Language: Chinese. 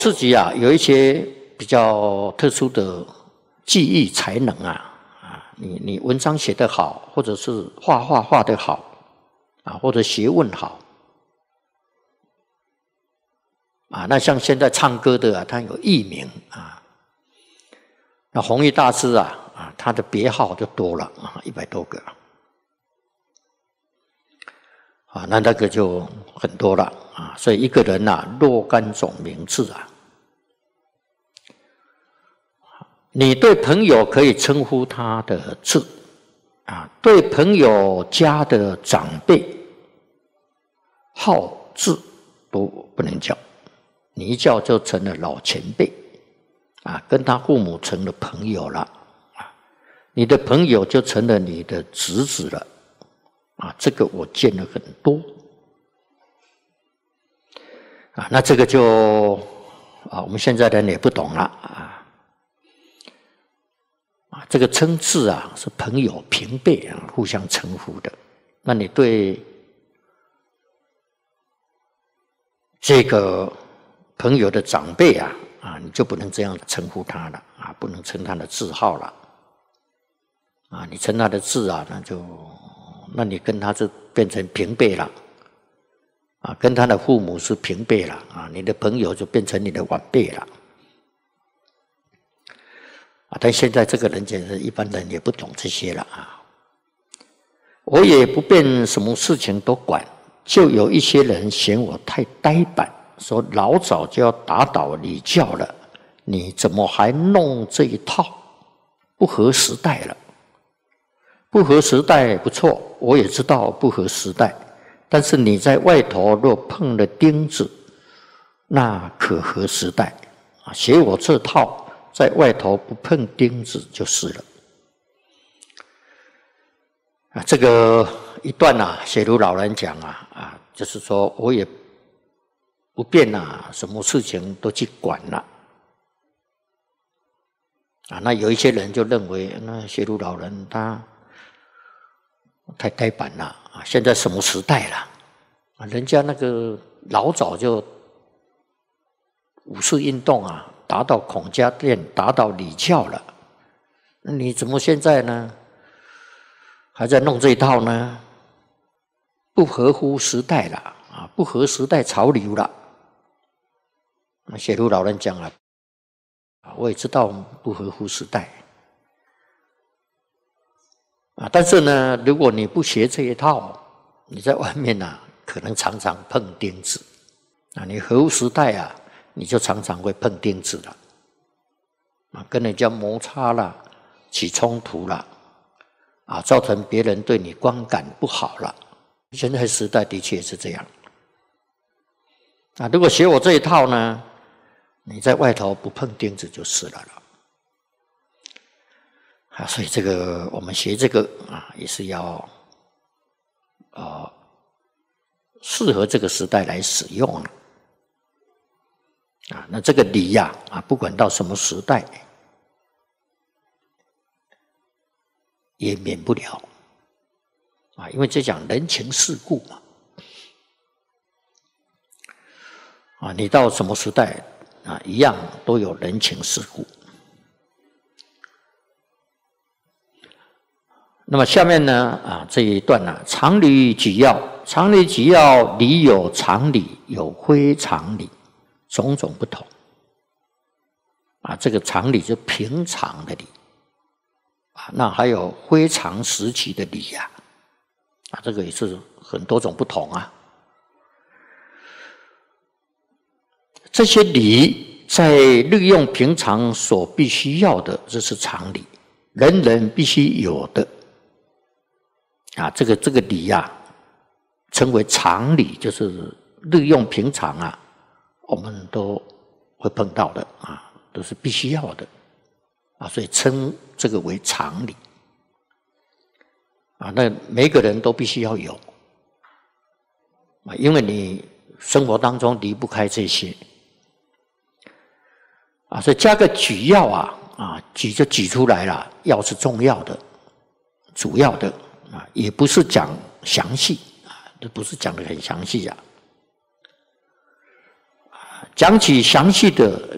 自己啊有一些比较特殊的技艺才能你文章写得好，或者是画得好或者学问好那像现在唱歌的他有艺名那弘一大师他的别号就多了100多个那个就很多了所以一个人若干种名字你对朋友可以称呼他的字对朋友家的长辈号字都不能叫，你一叫就成了老前辈跟他父母成了朋友了你的朋友就成了你的侄子了这个我见了很多那这个就我们现在人也不懂了这个称字是朋友平辈互相称呼的，那你对这个朋友的长辈你就不能这样称呼他了不能称他的字号了你称他的字那你跟他就变成平辈了跟他的父母是平辈了你的朋友就变成你的晚辈了但现在这个人简直一般人也不懂这些了我也不便什么事情都管，就有一些人嫌我太呆板，说老早就要打倒礼教了，你怎么还弄这一套？不合时代了。不合时代不错，我也知道不合时代，但是你在外头若碰了钉子，那可合时代学我这套，在外头不碰钉子就是了。这个一段写如老人讲就是说我也不便什么事情都去管了那有一些人就认为那学如老人他太呆板了现在什么时代了人家那个老早就五四运动达到孔家店，达到礼教了，那你怎么现在呢还在弄这一套呢？不合乎时代了不合时代潮流了。那写如老人讲我也知道不合乎时代但是呢，如果你不学这一套，你在外面可能常常碰钉子你合乎时代你就常常会碰钉子了跟人家摩擦了，起冲突了造成别人对你观感不好了。现在时代的确是这样如果学我这一套呢，你在外头不碰钉子就是了所以这个我们学这个也是要适合这个时代来使用那这个礼不管到什么时代也免不了因为这讲人情世故嘛你到什么时代一样都有人情世故。那么下面呢这一段常理举要，常理举要，理有常理，有非常理，种种不同这个常理就平常的理那还有非常时期的理这个也是很多种不同这些理在利用平常所必须要的，这是常理，人人必须有的这个理称为常理，就是利用平常我们都会碰到的都是必须要的所以称这个为常理那每个人都必须要有因为你生活当中离不开这些所以加个举要举就举出来了，要是重要的、主要的也不是讲详细这不是讲得很详细讲起详细的